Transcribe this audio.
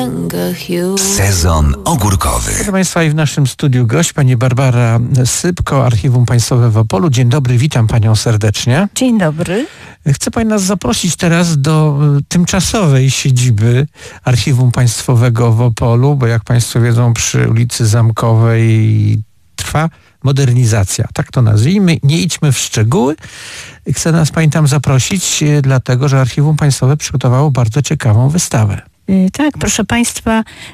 Sezon ogórkowy. Proszę Państwa, i w naszym studiu gość pani Barbara Sypko, Archiwum Państwowe w Opolu. Dzień dobry, witam panią serdecznie. Dzień dobry. Chcę pani nas zaprosić teraz do tymczasowej siedziby Archiwum Państwowego w Opolu, bo jak państwo wiedzą, przy ulicy Zamkowej trwa modernizacja. Tak to nazwijmy. Nie idźmy w szczegóły. Chcę nas pani tam zaprosić, dlatego że Archiwum Państwowe przygotowało bardzo ciekawą wystawę. Tak, proszę Państwa,